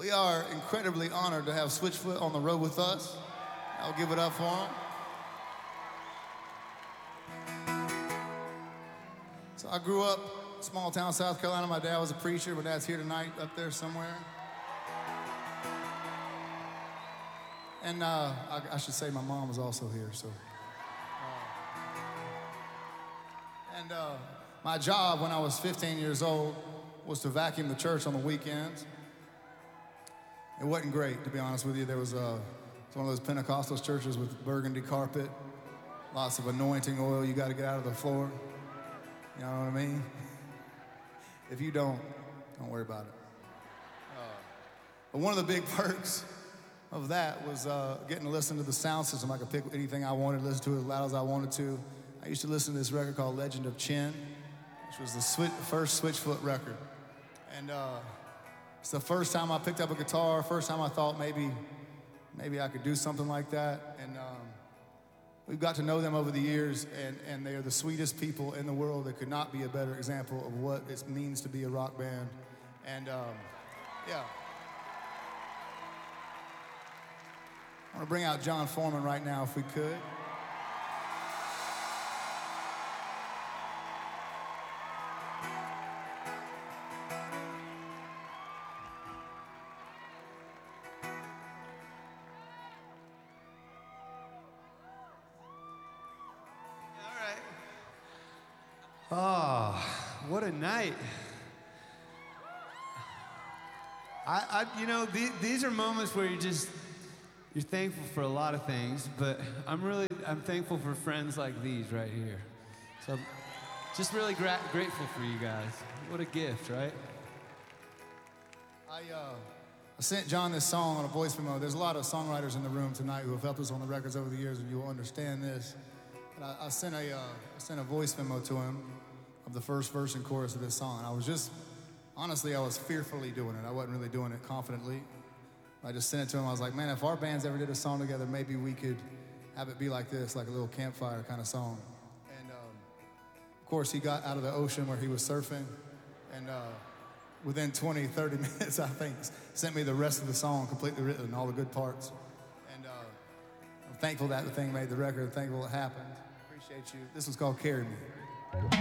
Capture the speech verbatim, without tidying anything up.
We are incredibly honored to have Switchfoot on the road with us. I'll give it up for them. So I grew up in small town, South Carolina. My dad was a preacher. My dad's here tonight up there somewhere. And uh, I, I should say my mom was also here, so. Uh, and uh, my job when I was fifteen years old was to vacuum the church on the weekends. It wasn't great, to be honest with you. There was uh, one of those Pentecostal churches with burgundy carpet, lots of anointing oil you got to get out of the floor. You know what I mean? If you don't, don't worry about it. Uh, but one of the big perks of that was uh, getting to listen to the sound system. I could pick anything I wanted, listen to it as loud as I wanted to. I used to listen to this record called Legend of Chin, which was the switch, first Switchfoot record. And uh, it's the first time I picked up a guitar, first time I thought maybe, maybe I could do something like that. And um, we've got to know them over the years, and, and they are the sweetest people in the world. There could not be a better example of what it means to be a rock band. And um, yeah. I want to bring out Jon Foreman right now, if we could. Oh, what a night. I, I you know, the, these are moments where you just, you're thankful for a lot of things, but I'm really, I'm thankful for friends like these right here. So, just really gra grateful for you guys. What a gift, right? I, uh, I sent John this song on a voice memo. There's a lot of songwriters in the room tonight who have helped us on the records over the years, and you'll understand this. But I, I sent a, uh, I sent a voice memo to him of the first verse and chorus of this song. And I was just, honestly, I was fearfully doing it. I wasn't really doing it confidently. I just sent it to him. I was like, man, if our bands ever did a song together, maybe we could have it be like this, like a little campfire kind of song. And um, of course, he got out of the ocean where he was surfing, and uh, within twenty, thirty minutes, I think, sent me the rest of the song completely written, all the good parts. And uh, I'm thankful that the thing made the record, thankful it happened. Appreciate you. This one's called Carry Me.